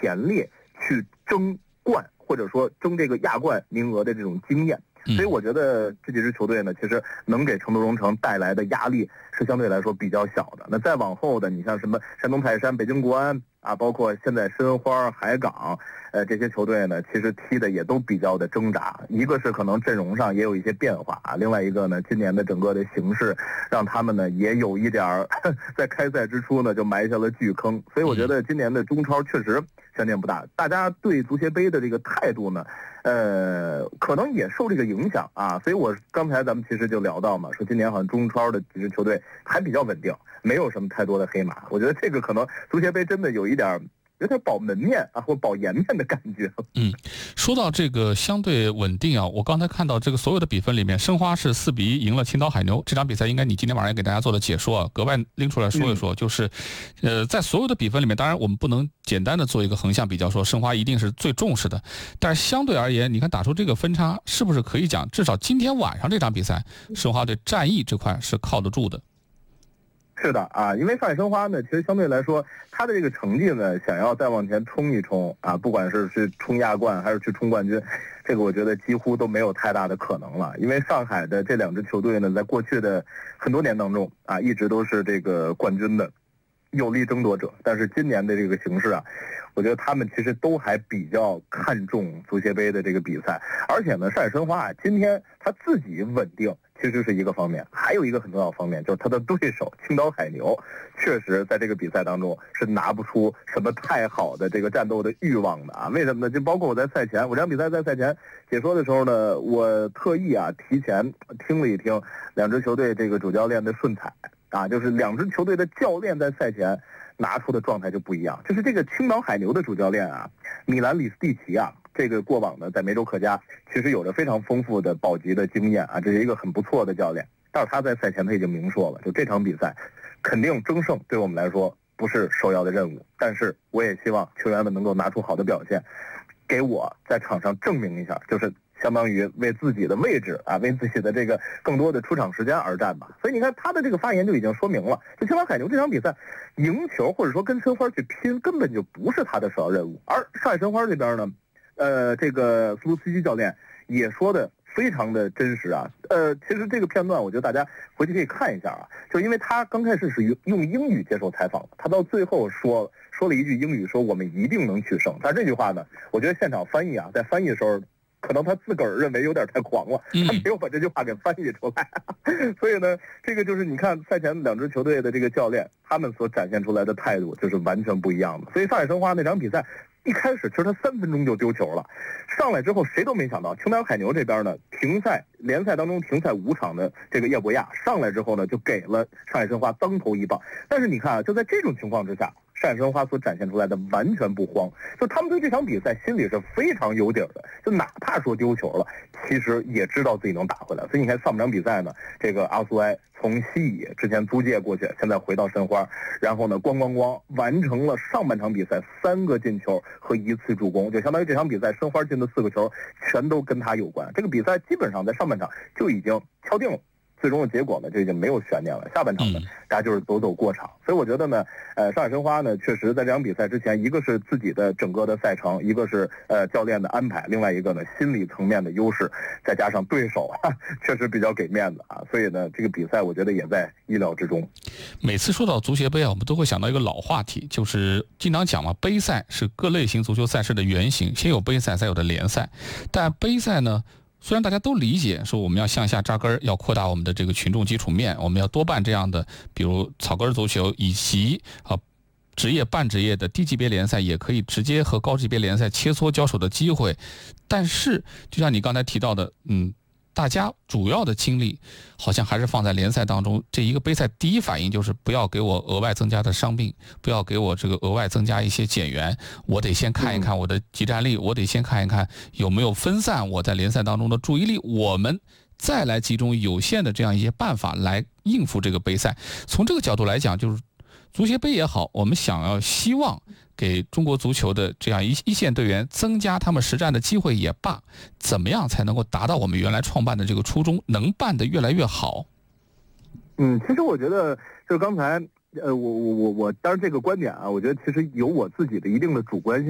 前列去争冠，或者说争这个亚冠名额的这种经验。所以我觉得这几支球队呢，其实能给成都蓉城带来的压力是相对来说比较小的。那再往后的，你像什么山东泰山、北京国安啊，包括现在申花、海港，这些球队呢，其实踢的也都比较的挣扎。一个是可能阵容上也有一些变化，另外一个呢，今年的整个的形势让他们呢也有一点儿在开赛之初呢就埋下了巨坑。所以我觉得今年的中超确实悬念不大，大家对足协杯的这个态度呢，可能也受这个影响啊。所以我刚才咱们其实就聊到嘛，说今年好像中超的几支球队还比较稳定，没有什么太多的黑马。我觉得这个可能足协杯真的有点保门面啊，或保颜面的感觉。 说到这个相对稳定啊，我刚才看到这个所有的比分里面，申花是4-1赢了青岛海牛。这场比赛应该你今天晚上也给大家做了解说啊，格外拎出来说一说。就是，在所有的比分里面，当然我们不能简单的做一个横向比较，说申花一定是最重视的，但是相对而言，你看打出这个分差，是不是可以讲，至少今天晚上这场比赛，申花队战役这块是靠得住的？ 是的啊，因为上海申花呢，其实相对来说，他的这个成绩呢，想要再往前冲一冲啊，不管是去冲亚冠还是去冲冠军，这个我觉得几乎都没有太大的可能了。因为上海的这两支球队呢，在过去的很多年当中啊，一直都是这个冠军的有力争夺者。但是今年的这个形势啊，我觉得他们其实都还比较看重足协杯的这个比赛。而且呢，上海申花啊，今天他自己稳定其实是一个方面，还有一个很重要的方面就是他的对手青岛海牛，确实在这个比赛当中是拿不出什么太好的这个战斗的欲望的啊。为什么呢？就包括我在赛前，我这场比赛在赛前解说的时候呢，我特意提前听了一听两支球队这个主教练的顺采啊，就是两支球队的教练在赛前拿出的状态就不一样。就是这个青岛海牛的主教练啊，米兰里斯蒂奇啊，这个过往呢在梅州客家其实有着非常丰富的保级的经验啊，这是一个很不错的教练。但是他在赛前他已经明说了，就这场比赛肯定争胜对我们来说不是首要的任务，但是我也希望球员们能够拿出好的表现，给我在场上证明一下，就是相当于为自己的位置啊，为自己的这个更多的出场时间而战吧。所以你看他的这个发言就已经说明了，就青岛海牛这场比赛赢球或者说跟申花去拼根本就不是他的首要任务。而上海申花这边呢，这个苏卢斯基教练也说的非常的真实啊。其实这个片段我觉得大家回去可以看一下啊，就因为他刚开始是用英语接受采访的，他到最后说了一句英语，说我们一定能取胜。但这句话呢，我觉得现场翻译啊，在翻译的时候可能他自个儿认为有点太狂了，他没有把这句话给翻译出来。所以呢，这个就是你看赛前两支球队的这个教练他们所展现出来的态度就是完全不一样的。所以上海申花那场比赛一开始其实他3分钟就丢球了，上来之后谁都没想到青岛海牛这边呢联赛当中停赛5场的这个叶博亚上来之后呢，就给了上海申花当头一棒。但是你看啊，就在这种情况之下，上海申花所展现出来的完全不慌，就他们对这场比赛心里是非常有底儿的，就哪怕说丢球了，其实也知道自己能打回来。所以你看上半场比赛呢，这个阿苏埃从西乙之前租借过去，现在回到申花，然后呢咣完成了上半场比赛3个进球和1次助攻，就相当于这场比赛申花进的4个球全都跟他有关。这个比赛基本上在上半场就已经敲定了，最终的结果呢就已经没有悬念了。下半场呢大家就是走过场。所以我觉得呢，上海申花呢确实在这场比赛之前，一个是自己的整个的赛程，一个是教练的安排，另外一个呢心理层面的优势，再加上对手确实比较给面子啊，所以呢这个比赛我觉得也在意料之中。 每次说到足协杯啊，我们都会想到一个老话题，就是经常讲嘛，杯赛是各类型足球赛事的原型，先有杯赛才有的联赛。但杯赛呢，虽然大家都理解说我们要向下扎根，要扩大我们的这个群众基础面，我们要多办这样的比如草根足球以及职业半职业的低级别联赛，也可以直接和高级别联赛切磋交手的机会。但是就像你刚才提到的，大家主要的精力好像还是放在联赛当中。这一个杯赛第一反应就是不要给我额外增加的伤病，不要给我这个额外增加一些减员，我得先看一看我的集战力，我得先看一看有没有分散我在联赛当中的注意力，我们再来集中有限的这样一些办法来应付这个杯赛。从这个角度来讲，就是足协杯也好，我们希望给中国足球的这样一线队员增加他们实战的机会也罢，怎么样才能够达到我们原来创办的这个初衷，能办得越来越好？ 其实我觉得就是刚才我当然这个观点啊，我觉得其实有我自己的一定的主观性。